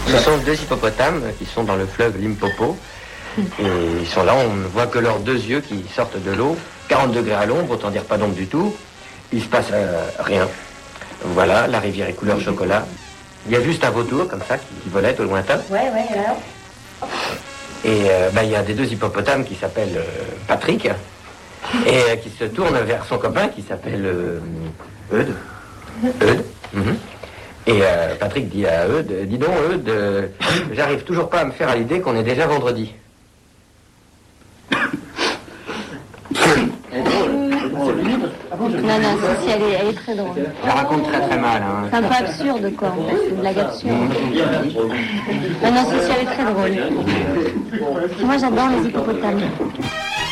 Ce sont deux hippopotames qui sont dans le fleuve Limpopo. Et ils sont là, on ne voit que leurs deux yeux qui sortent de l'eau. 40 degrés à l'ombre, autant dire pas d'ombre du tout. Il se passe rien. Voilà, la rivière est couleur chocolat. Il y a juste un vautour comme ça qui volait au lointain. Ouais, alors. Et il y a des deux hippopotames qui s'appellent Patrick et qui se tournent vers son copain qui s'appelle Eudes. Eudes. Et Patrick dit à Eudes, dis donc Eudes, j'arrive toujours pas à me faire à l'idée qu'on est déjà vendredi. Non, ceci, elle est très drôle. Je la raconte très très mal. Hein. C'est un peu absurde, quoi, en fait. C'est une blague absurde. Non, ceci, elle est très drôle. Moi, j'adore les hippopotames.